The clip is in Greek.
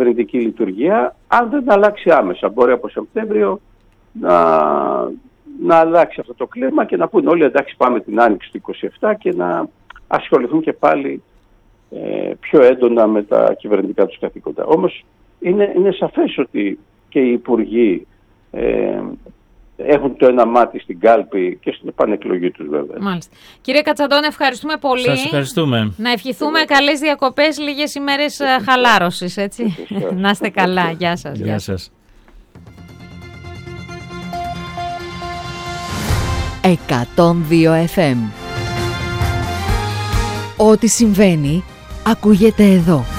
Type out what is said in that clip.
κυβερνητική λειτουργία, αν δεν αλλάξει άμεσα. Μπορεί από Σεπτέμβριο να αλλάξει αυτό το κλίμα και να πούνε όλοι εντάξει πάμε την Άνοιξη του 27 και να ασχοληθούν και πάλι πιο έντονα με τα κυβερνητικά τους καθήκοντα. Όμως είναι σαφές ότι και οι υπουργοί έχουν το ένα μάτι στην κάλπη και στην επανεκλογή τους βέβαια. Μάλιστα. Κύριε Κατσαντώνη, ευχαριστούμε πολύ. Σας ευχαριστούμε. Να ευχηθούμε καλές διακοπές, λίγες ημέρες χαλάρωσης, έτσι. Να είστε καλά. Γεια σας. Γεια σας. 102 FM. Ό,τι συμβαίνει, ακούγεται εδώ.